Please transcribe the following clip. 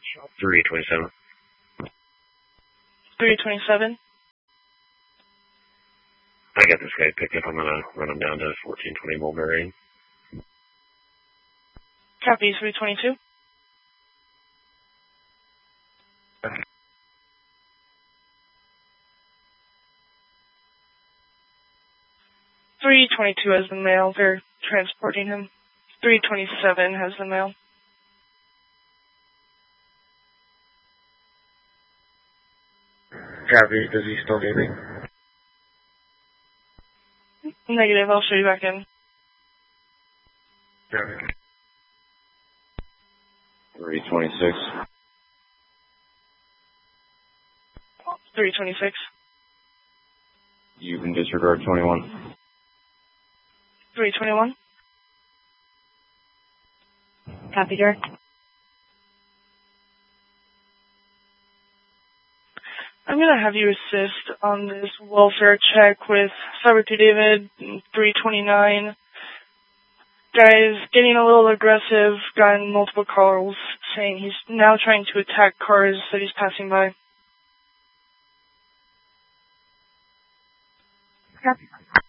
327. 327. I got this guy picked up. I'm going to run him down to 1420 Mulberry. Copy, 322. .322 has been mailed. They're transporting him. 327 has been mailed. Copy. Does he still need me? Negative. I'll show you back in. Copy. 326. 326. You can disregard 21. 321. Copy, direct. I'm going to have you assist on this welfare check with Cyber 2 David, 329. Guy's getting a little aggressive, gotten multiple calls saying he's now trying to attack cars that he's passing by. Copy.